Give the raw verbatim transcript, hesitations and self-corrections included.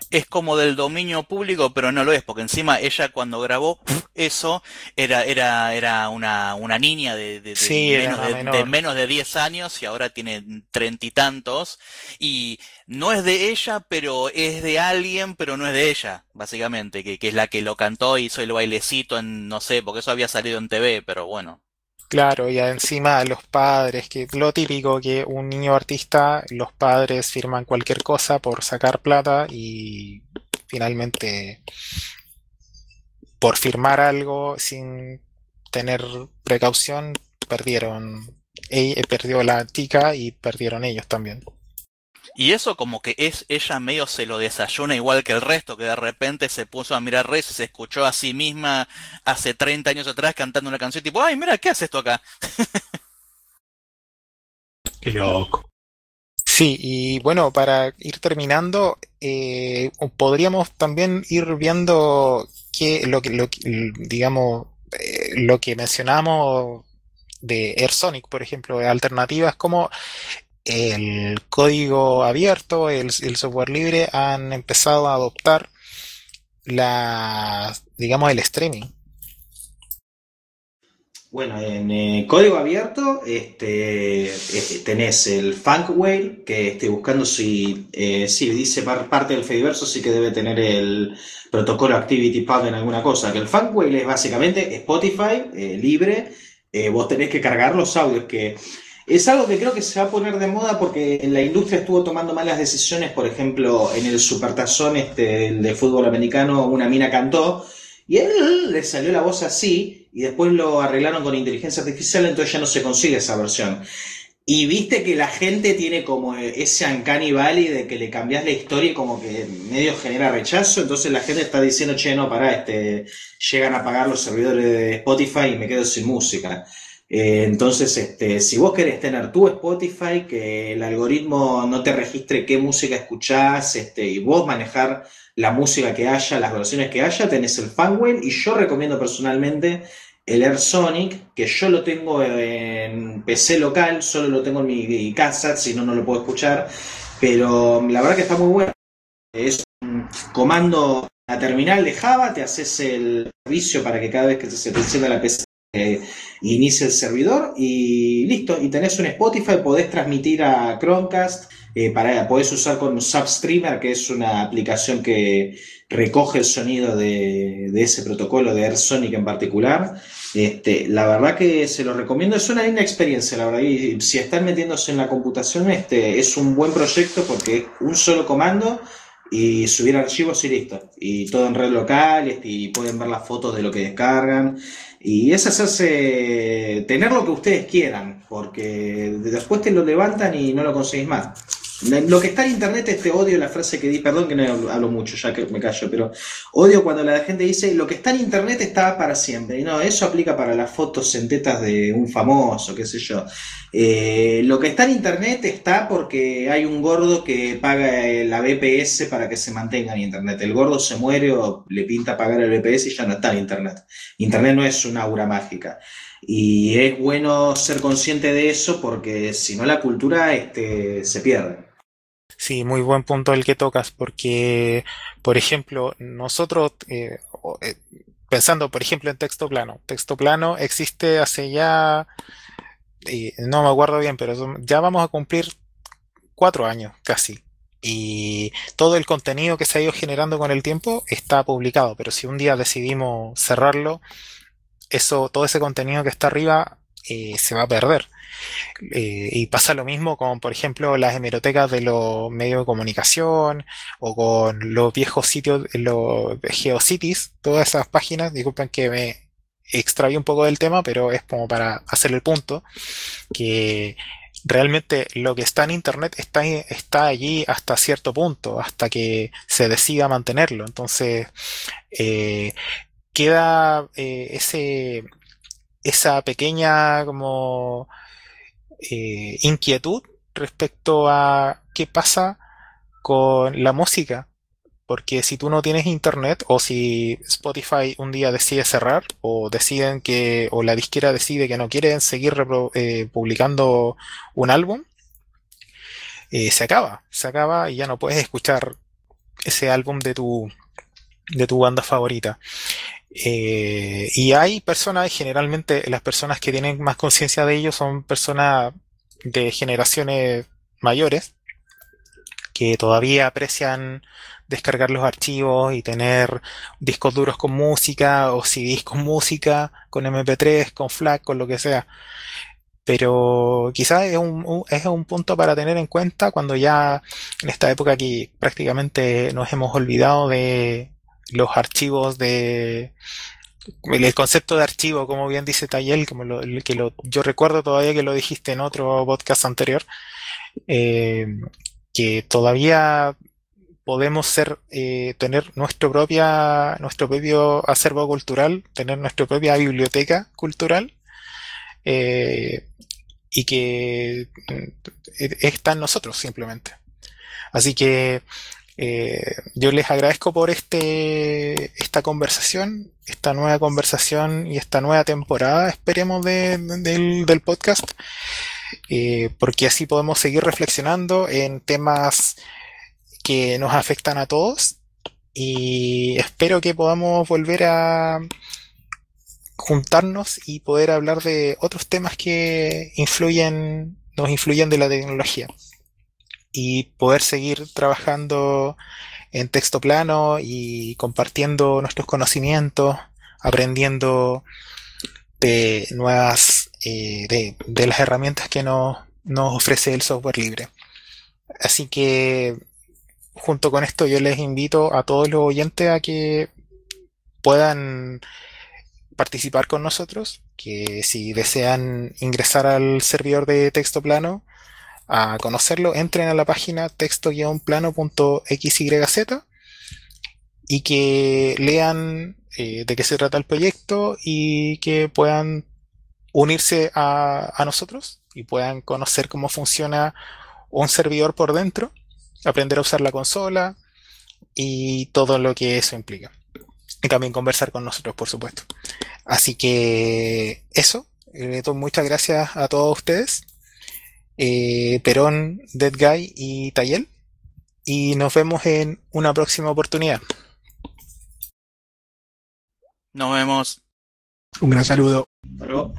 es como del dominio público, pero no lo es, porque encima ella cuando grabó eso era, era, era una, una niña de, de, de Sí, era menos una de, de menor. menos de diez años y ahora tiene treinta y tantos. Y no es de ella, pero es de alguien, pero no es de ella, básicamente, que, que es la que lo cantó y hizo el bailecito en, no sé, porque eso había salido en T V, pero bueno. Claro, y encima los padres, que lo típico que un niño artista, los padres firman cualquier cosa por sacar plata y finalmente por firmar algo sin tener precaución, perdieron, e- eh, perdió la chica y perdieron ellos también. Y eso como que es ella medio se lo desayuna igual que el resto, que de repente se puso a mirar redes y se escuchó a sí misma hace treinta años atrás cantando una canción tipo, ay, mira, ¿qué hace esto acá? Qué loco. Sí, y bueno, para ir terminando, eh, podríamos también ir viendo que lo que, lo que- digamos, eh, lo que mencionamos de AirSonic, por ejemplo, alternativas como el código abierto, el, el software libre han empezado a adoptar la, digamos, el streaming. Bueno, en eh, código abierto este, eh, tenés el Funkwhale, que estoy buscando si, eh, sí, dice par- parte del Fediverso, sí que debe tener el protocolo ActivityPub en alguna cosa. Que el Funkwhale es básicamente Spotify eh, libre, eh, vos tenés que cargar los audios, que es algo que creo que se va a poner de moda porque la industria estuvo tomando malas decisiones. Por ejemplo, en el Supertazón este, el de fútbol americano, una mina cantó y a él le salió la voz así y después lo arreglaron con inteligencia artificial, entonces ya no se consigue esa versión. Y viste que la gente tiene como ese uncanny valley de que le cambias la historia y como que medio genera rechazo, entonces la gente está diciendo, che, no, pará, este, llegan a pagar los servidores de Spotify y me quedo sin música. Eh, entonces, este, si vos querés tener tu Spotify, que el algoritmo no te registre qué música escuchás, este, y vos manejar la música que haya, las versiones que haya, tenés el Fanwheel y yo recomiendo personalmente el Air Sonic, que yo lo tengo en P C local, solo lo tengo en mi casa, si no, no lo puedo escuchar, pero la verdad que está muy bueno. Es un comando a la terminal de Java, te haces el servicio para que cada vez que se te encienda la P C eh, inicie el servidor y listo, y tenés un Spotify, podés transmitir a Chromecast, eh, para, podés usar con Substreamer, que es una aplicación que recoge el sonido de, de ese protocolo de AirSonic en particular. Este, la verdad que se lo recomiendo, es una linda experiencia, la verdad, y si están metiéndose en la computación, este, es un buen proyecto porque es un solo comando y subir archivos y listo. Y todo en red local, este, y pueden ver las fotos de lo que descargan. Y es hacerse, tener lo que ustedes quieran, porque después te lo levantan y no lo conseguís más. Lo que está en internet, este odio, la frase que di, perdón que no hablo, hablo mucho, ya que me callo, pero odio cuando la gente dice lo que está en internet está para siempre. Y no, eso aplica para las fotos en tetas de un famoso, qué sé yo. Eh, lo que está en internet está porque hay un gordo que paga eh, la B P S para que se mantenga en internet. El gordo se muere o le pinta pagar el B P S y ya no está en internet. Internet no es una aura mágica. Y es bueno ser consciente de eso porque si no la cultura este, se pierde. Sí, muy buen punto el que tocas, porque, por ejemplo, nosotros, eh, o- eh, pensando, por ejemplo, en texto plano, texto plano existe hace ya, eh, no me acuerdo bien, pero son- ya vamos a cumplir cuatro años casi. Y todo el contenido que se ha ido generando con el tiempo está publicado, pero si un día decidimos cerrarlo, eso, todo ese contenido que está arriba, eh, se va a perder. Eh, y pasa lo mismo con, por ejemplo, las hemerotecas de los medios de comunicación o con los viejos sitios, los GeoCities, todas esas páginas. Disculpen que me extraví un poco del tema, pero es como para hacer el punto, que realmente lo que está en Internet está, está allí hasta cierto punto, hasta que se decida mantenerlo. Entonces, eh, queda eh, ese, esa pequeña como eh, inquietud respecto a qué pasa con la música. Porque si tú no tienes internet o si Spotify un día decide cerrar o deciden que o la disquera decide que no quieren seguir repro- eh, publicando un álbum, eh, se acaba, se acaba y ya no puedes escuchar ese álbum de tu, de tu banda favorita. Eh, y hay personas, generalmente las personas que tienen más conciencia de ello son personas de generaciones mayores que todavía aprecian descargar los archivos y tener discos duros con música o C Ds con música, con M P tres, con FLAC, con lo que sea. Pero quizás es un, un- es un punto para tener en cuenta cuando ya en esta época que prácticamente nos hemos olvidado de los archivos de el concepto de archivo, como bien dice Tayel, como lo, que lo, yo recuerdo todavía que lo dijiste en otro podcast anterior, eh, que todavía podemos ser, eh, tener nuestro propia, nuestro propio acervo cultural, tener nuestra propia biblioteca cultural, eh, y que eh, está en nosotros simplemente. Así que eh, yo les agradezco por este, esta conversación, esta nueva conversación y esta nueva temporada, esperemos, de- del, del podcast, eh, porque así podemos seguir reflexionando en temas que nos afectan a todos y espero que podamos volver a juntarnos y poder hablar de otros temas que influyen, nos influyen de la tecnología y poder seguir trabajando en texto plano y compartiendo nuestros conocimientos, aprendiendo de nuevas, eh, de, de las herramientas que nos, nos ofrece el software libre. Así que junto con esto yo les invito a todos los oyentes a que puedan participar con nosotros, que si desean ingresar al servidor de texto plano a conocerlo, entren a la página texto-plano punto xyz y que lean eh, de qué se trata el proyecto y que puedan unirse a, a nosotros y puedan conocer cómo funciona un servidor por dentro, aprender a usar la consola y todo lo que eso implica. Y también conversar con nosotros, por supuesto. Así que eso, eh, muchas gracias a todos ustedes, eh, Perón, Dead Guy y Tayel, y nos vemos en una próxima oportunidad. Nos vemos. Un gran saludo. Pero